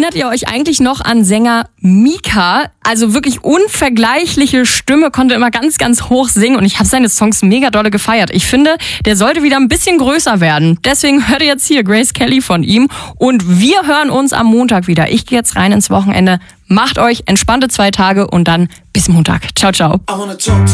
Erinnert ihr euch eigentlich noch an Sänger Mika? Also wirklich unvergleichliche Stimme, konnte immer ganz, ganz hoch singen und ich habe seine Songs mega dolle gefeiert. Ich finde, der sollte wieder ein bisschen größer werden. Deswegen hört ihr jetzt hier Grace Kelly von ihm und wir hören uns am Montag wieder. Ich gehe jetzt rein ins Wochenende. Macht euch entspannte 2 Tage und dann bis Montag. Ciao, ciao.